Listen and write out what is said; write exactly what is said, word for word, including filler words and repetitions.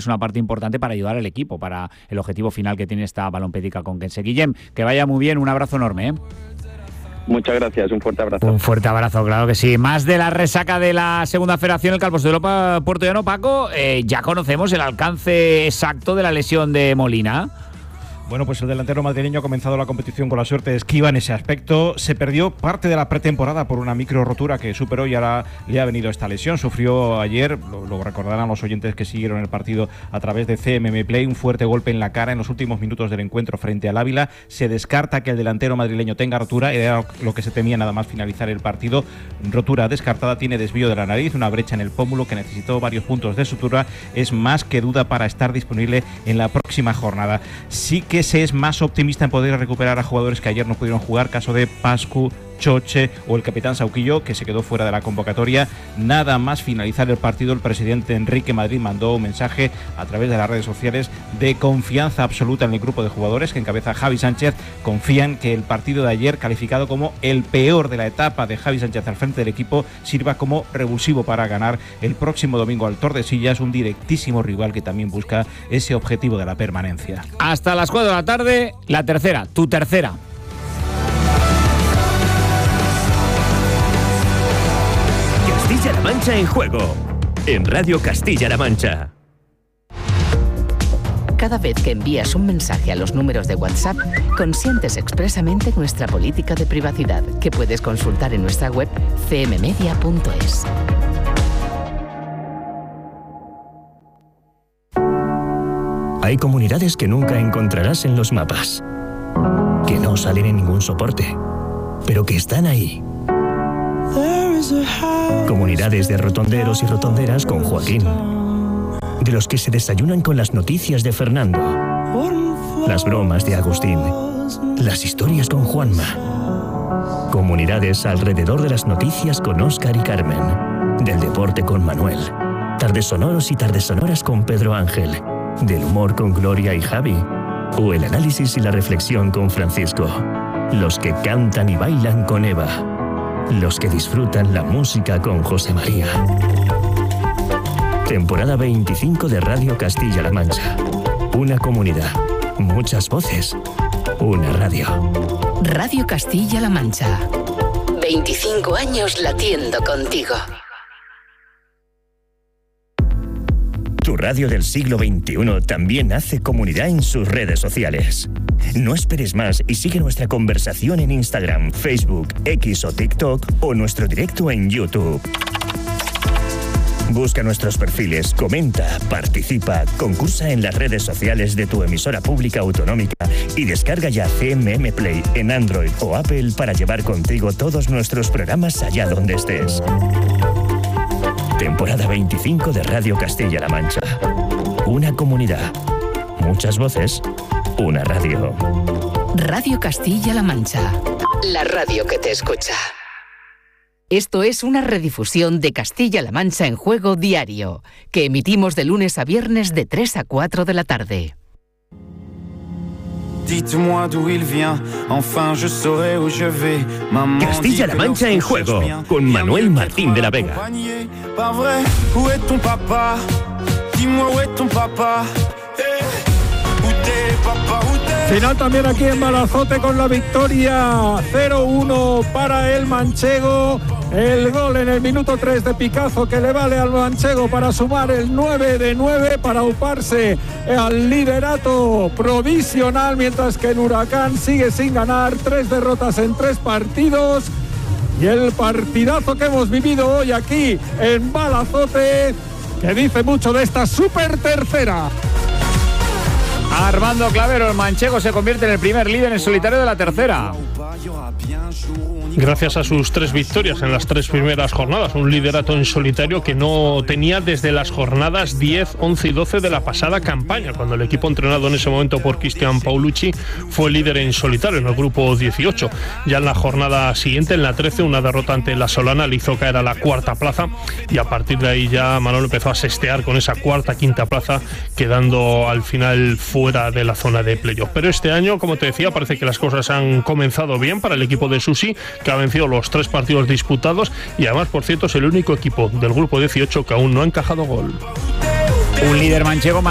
es una parte importante para ayudar al equipo, para el objetivo final que tiene esta Balompédica Conquense. Guillem, que vaya muy bien, un abrazo enorme, ¿eh? Muchas gracias, un fuerte abrazo. Un fuerte abrazo, claro que sí. Más de la resaca de la segunda federación, el Calpos de Europa Puertollano. Paco, eh, ya conocemos el alcance exacto de la lesión de Molina. Bueno, pues el delantero madrileño ha comenzado la competición con la suerte esquiva en ese aspecto. Se perdió parte de la pretemporada por una micro rotura que superó y ahora le ha venido esta lesión. Sufrió ayer, lo, lo recordarán los oyentes que siguieron el partido a través de C M M Play, un fuerte golpe en la cara en los últimos minutos del encuentro frente al Ávila. Se descarta que el delantero madrileño tenga rotura, era lo que se temía nada más finalizar el partido. Rotura descartada, tiene desvío de la nariz, una brecha en el pómulo que necesitó varios puntos de sutura. Es más que duda para estar disponible en la próxima jornada. Sí que se es más optimista en poder recuperar a jugadores que ayer no pudieron jugar, caso de Pascu, Choche o el capitán Sauquillo, que se quedó fuera de la convocatoria. Nada más finalizar el partido, el presidente Enrique Madrid mandó un mensaje a través de las redes sociales de confianza absoluta en el grupo de jugadores que encabeza Javi Sánchez. Confían que el partido de ayer, calificado como el peor de la etapa de Javi Sánchez al frente del equipo, sirva como revulsivo para ganar el próximo domingo al Tordesillas, un directísimo rival que también busca ese objetivo de la permanencia. Hasta las cuatro de la tarde, la tercera, tu tercera. Castilla-La Mancha en juego, en Radio Castilla-La Mancha. Cada vez que envías un mensaje a los números de WhatsApp, consientes expresamente nuestra política de privacidad, que puedes consultar en nuestra web c m media punto es. Hay comunidades que nunca encontrarás en los mapas, que no salen en ningún soporte, pero que están ahí. Comunidades de rotonderos y rotonderas con Joaquín, de los que se desayunan con las noticias de Fernando, las bromas de Agustín, las historias con Juanma. Comunidades alrededor de las noticias con Óscar y Carmen, del deporte con Manuel, tardes sonoros y tardes sonoras con Pedro Ángel, del humor con Gloria y Javi, o el análisis y la reflexión con Francisco. Los que cantan y bailan con Eva, los que disfrutan la música con José María. Temporada veinticinco de Radio Castilla-La Mancha. Una comunidad, muchas voces, una radio. Radio Castilla-La Mancha. veinticinco años latiendo contigo. Tu radio del siglo veintiuno también hace comunidad en sus redes sociales. No esperes más y sigue nuestra conversación en Instagram, Facebook, X o TikTok o nuestro directo en YouTube. Busca nuestros perfiles, comenta, participa, concursa en las redes sociales de tu emisora pública autonómica y descarga ya C M M Play en Android o Apple para llevar contigo todos nuestros programas allá donde estés. Temporada veinticinco de Radio Castilla-La Mancha. Una comunidad, muchas voces, una radio. Radio Castilla-La Mancha. La radio que te escucha. Esto es una redifusión de Castilla-La Mancha en Juego diario, que emitimos de lunes a viernes de tres a cuatro de la tarde. Castilla-La Mancha en Juego, con Manuel Martín de la Vega. Final también aquí en Balazote con la victoria cero uno para el manchego. El gol en el minuto tres de Picazo que le vale al manchego para sumar el nueve de nueve, para uparse al liderato provisional, mientras que el Huracán sigue sin ganar, tres derrotas en tres partidos. Y el partidazo que hemos vivido hoy aquí en Balazote, que dice mucho de esta super tercera. Armando Clavero, el manchego se convierte en el primer líder en solitario de la tercera. Gracias a sus tres victorias en las tres primeras jornadas, un liderato en solitario que no tenía desde las jornadas diez, once y doce de la pasada campaña, cuando el equipo entrenado en ese momento por Cristian Paulucci fue líder en solitario en el grupo dieciocho. Ya en la jornada siguiente, en la trece, una derrota ante la Solana le hizo caer a la cuarta plaza, y a partir de ahí ya Manolo empezó a sestear con esa cuarta, quinta plaza, quedando al final fuera de la zona de playoff. Pero este año, como te decía, parece que las cosas han comenzado bien para el equipo de Susi, que ha vencido los tres partidos disputados, y además, por cierto, es el único equipo del grupo dieciocho que aún no ha encajado gol. Un líder manchego